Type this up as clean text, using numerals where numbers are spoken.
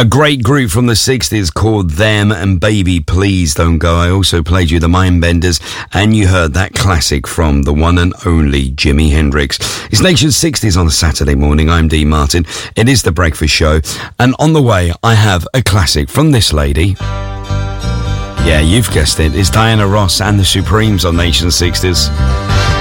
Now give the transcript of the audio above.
A great group from the 60s called Them and Baby Please Don't Go. I also played you the Mindbenders, and you heard that classic from the one and only Jimi Hendrix. It's Nation's 60s on a Saturday morning. I'm Dean Martin. It is The Breakfast Show, and on the way I have a classic from this lady. Yeah, you've guessed it. It's Diana Ross and the Supremes on Nation's 60s.